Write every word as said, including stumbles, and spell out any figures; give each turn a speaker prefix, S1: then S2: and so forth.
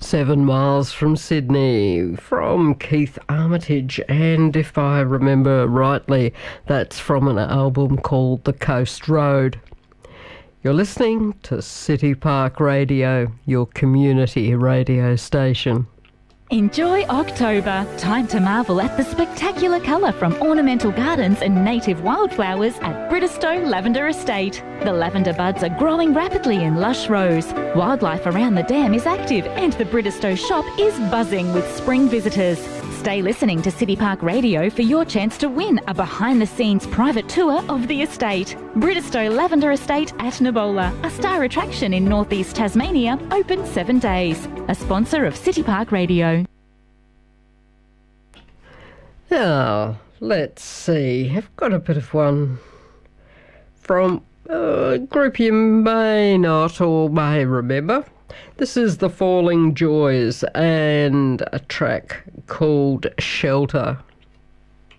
S1: Seven Miles from Sydney from Keith Armitage, and if I remember rightly, that's from an album called The Coast Road. You're listening to City Park Radio, your community radio station.
S2: Enjoy October. Time to marvel at the spectacular colour from ornamental gardens and native wildflowers at Bridestow Lavender Estate. The lavender buds are growing rapidly in lush rows. Wildlife around the dam is active and the Bridestow shop is buzzing with spring visitors. Stay listening to City Park Radio for your chance to win a behind-the-scenes private tour of the estate. Bridestow Lavender Estate at Nabola, a star attraction in northeast Tasmania, open seven days. A sponsor of City Park Radio.
S1: Now, let's see. I've got a bit of one from a group you may not or may remember. This is the Falling Joys and a track called Shelter.